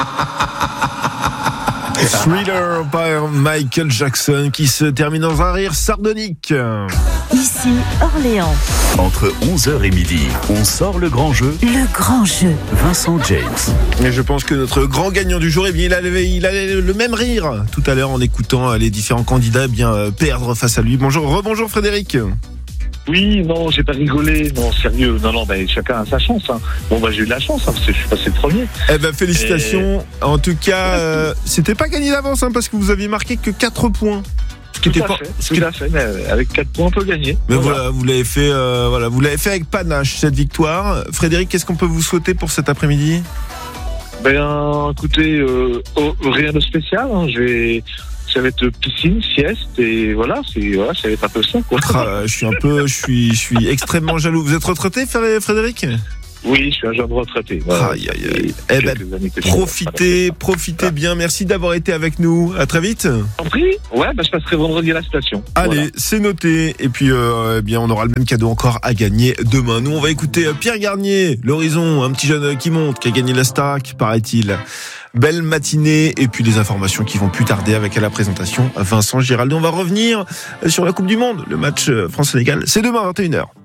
Thriller par Michael Jackson qui se termine dans un rire sardonique. Ici Orléans. Entre 11h et midi, on sort le grand jeu. Le grand jeu. Vincent James. Et je pense que notre grand gagnant du jour, il a le même rire tout à l'heure en écoutant les différents candidats perdre face à lui. Rebonjour Frédéric. Oui, non, j'ai pas rigolé, non, sérieux, non, chacun a sa chance. Hein. Bon, j'ai eu de la chance, parce que je suis passé le premier. Félicitations. En tout cas, c'était pas gagné d'avance, parce que vous aviez marqué que 4 points. Tout à fait, mais avec 4 points, on peut gagner. Mais voilà, vous l'avez fait, vous l'avez fait avec panache, cette victoire. Frédéric, qu'est-ce qu'on peut vous souhaiter pour cet après-midi ? Écoutez, rien de spécial, hein, ça va être piscine, sieste, et ça va être un peu ça, quoi. Je suis extrêmement jaloux. Vous êtes retraité, Frédéric ? Oui, je suis un jeune retraité. Voilà. Profitez bien. Merci d'avoir été avec nous. À très vite. En prix ? Ouais, je passerai vendredi à la station. Allez, voilà. C'est noté. Et puis, on aura le même cadeau encore à gagner demain. Nous, on va écouter Pierre Garnier, l'Horizon, un petit jeune qui monte, qui a gagné la Starac, paraît-il. Belle matinée et puis les informations qui vont plus tarder avec à la présentation Vincent Giraldo. On va revenir sur la Coupe du Monde, le match France-Sénégal. C'est demain 21h.